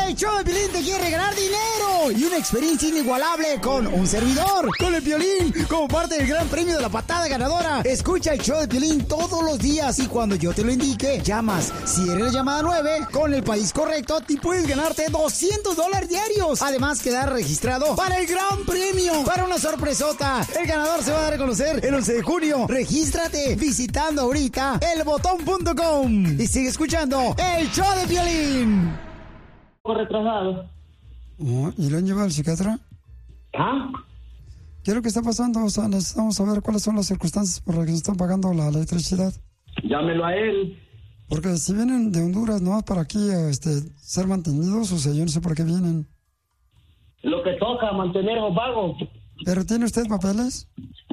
El show de Piolín te quiere regalar dinero y una experiencia inigualable con un servidor, con el Piolín, como parte del gran premio de la patada ganadora. Escucha el show de Piolín todos los días y cuando yo te lo indique, llamas. Si eres la llamada 9, con el país correcto, te puedes ganarte $200 diarios. Además, quedar registrado para el gran premio, para una sorpresota. El ganador se va a dar a conocer el 11 de junio. Regístrate visitando ahorita elbotón.com y sigue escuchando el show de Piolín. Retrasado. ¿Y lo han llevado al psiquiatra? ¿Ah? ¿Qué es lo que está pasando? O sea, necesitamos saber cuáles son las circunstancias por las que se están pagando la electricidad. Llámelo a él. Porque si vienen de Honduras, ¿no? Para aquí ser mantenidos, o sea, yo no sé por qué vienen. Lo que toca, mantener los vagos. ¿Pero tiene usted papeles?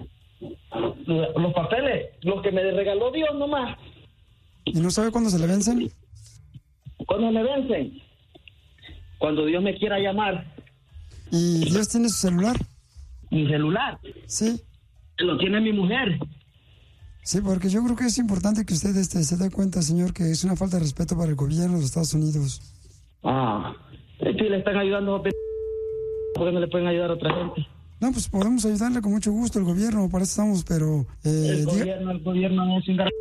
Los papeles, los que me regaló Dios nomás. ¿Y no sabe cuándo se le vencen? ¿Cuándo me vencen? Cuando Dios me quiera llamar. ¿Y Dios tiene su celular? ¿Mi celular? Sí. Lo tiene mi mujer. Sí, porque yo creo que es importante que usted se dé cuenta, señor, que es una falta de respeto para el gobierno de los Estados Unidos. Es que le están ayudando a porque no le pueden ayudar a otra gente. No, pues podemos ayudarle con mucho gusto, el gobierno, para eso estamos, pero... el gobierno no es un gar...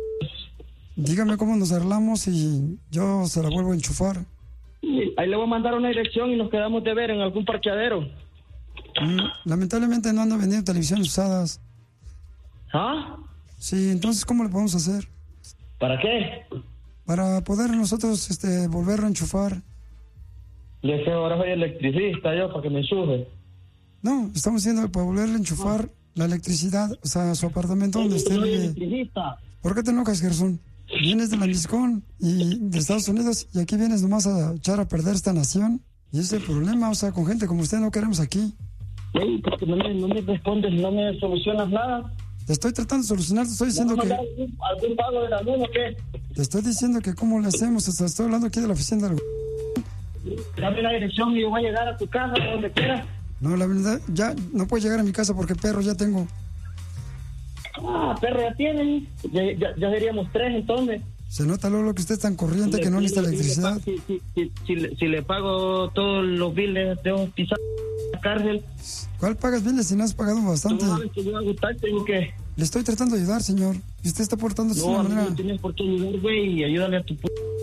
Dígame cómo nos arreglamos y yo se la vuelvo a enchufar. Ahí le voy a mandar una dirección y nos quedamos de ver en algún parqueadero. Lamentablemente no ando vendiendo televisiones usadas. ¿Ah? Sí, entonces ¿cómo le podemos hacer? ¿Para qué? Para poder nosotros volverlo a enchufar. Y es que ahora soy electricista yo, para que me enchufe. No, estamos diciendo para volverle a enchufar la electricidad, o sea, su apartamento donde usted vive. Electricista. ¿Por qué te enojas, Gerson? Vienes de la Miscón y de Estados Unidos y aquí vienes nomás a echar a perder esta nación. Y ese es el problema, o sea, con gente como usted no queremos aquí. Porque no me respondes, no me solucionas nada. Te estoy tratando de solucionar, te estoy diciendo que... ¿Algún pago de la luz o qué? Te estoy diciendo que cómo le hacemos, o sea, estoy hablando aquí de la oficina del... Dame la dirección y yo voy a llegar a tu casa, donde quieras. No, la verdad, ya no puedo llegar a mi casa porque perro ya tengo. Perro ya tienen. Ya seríamos 3 entonces. Se nota luego que usted es tan corriente que no necesita electricidad. Si le pago todos los biles, tengo que pisar la cárcel. ¿Cuál pagas biles si no has pagado bastante? No sabes que yo hago tal, tengo que... Le estoy tratando de ayudar, señor. Y usted está portándose de una manera... No tienes por qué ayudar, güey, y ayúdale a tu...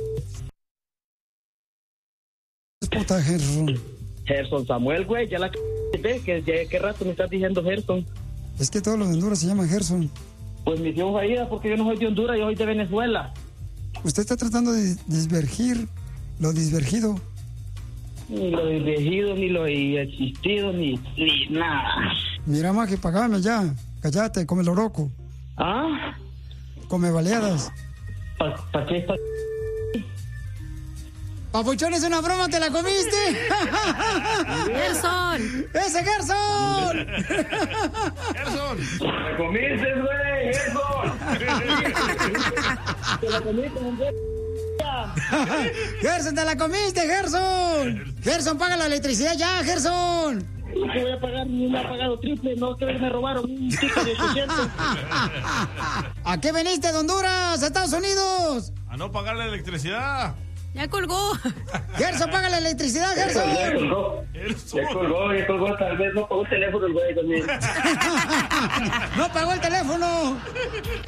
Es puta, Gerson. Gerson Samuel, güey, ya la ve que qué rato me estás diciendo Gerson. Es que todos los de Honduras se llaman Gerson. Pues mi tío Faída, porque yo no soy de Honduras, yo soy de Venezuela. Usted está tratando de disvergir lo disvergido. Ni lo disvergido, ni lo existido, ni nada. Mira, maje, pagame ya. Cállate, come loroco. ¿Ah? Come baleadas. ¿Para qué está? Papuchón, ¿es una broma? ¿Te la comiste? ¡Gerson! ¡Ese Gerson! ¡Gerson! ¡Me comiste, güey! ¡Gerson! ¡Te la comiste, hombre! ¡Gerson, te la comiste, Gerson! ¡Gerson, paga la electricidad ya, Gerson! ¿Qué voy a pagar? Ni me ha pagado triple, no, que me robaron un ticket de 800. ¿A qué veniste de Honduras, a Estados Unidos? A no pagar la electricidad. Ya colgó. Gerson, paga la electricidad, Gerson. Ya colgó, tal vez no pagó el teléfono el güey también. No pagó el teléfono.